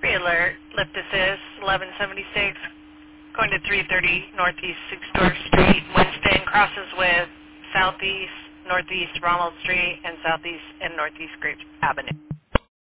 Pre-alert, lift assist, 1176, going to 330 Northeast 6th Door Street. Winston crosses with Southeast, Northeast Ronald Street, and Southeast and Northeast Grape Avenue.